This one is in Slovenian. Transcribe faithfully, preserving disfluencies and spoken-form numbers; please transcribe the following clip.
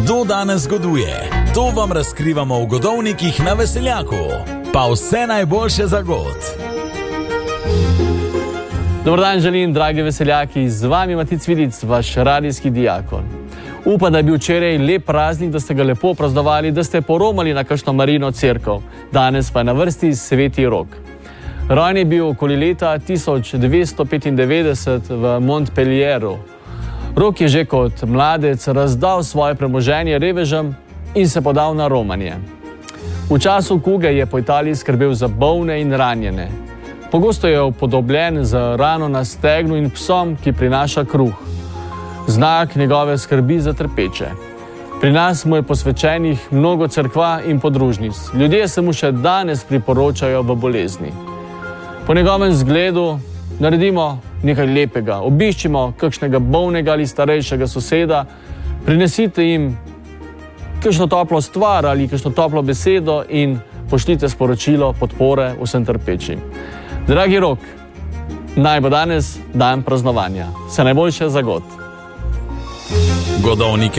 Kdo danes goduje? To vam razkrivamo v Godovnikih na Veseljaku. Pa vse najboljše za god. Dobar dan želim, dragi veseljaki, z vami Matic Vidic, vaš radijski diakon. Upam, da je bil včeraj lep praznik, da ste ga lepo praznovali, da ste poromali na kakšno Marino cerkev. Danes pa je na vrsti Sveti Rok. Rojen je bil okoli leta tisoč devetsto petindevetdeset v Montpellieru. Rok je že kot mladec razdal svoje premoženje revežem in se podal na romanje. V času kuge je po Italiji skrbel za bolne in ranjene. Pogosto je upodobljen z rano na stegnu in psom, ki prinaša kruh. Znak njegove skrbi za trpeče. Pri nas mu je posvečenih mnogo cerkva in podružnic. Ljudje se mu še danes priporočajo v bolezni. Po njegovem zgledu naredimo nekaj lepega. Obiščimo kakšnega bolnega ali starejšega soseda, prinesite jim kakšno toplo stvar ali kakšno toplo besedo in pošljite sporočilo podpore vsem trpečim. Dragi Rok, naj bo danes dan praznovanja. Vse najboljše za god. Godovnike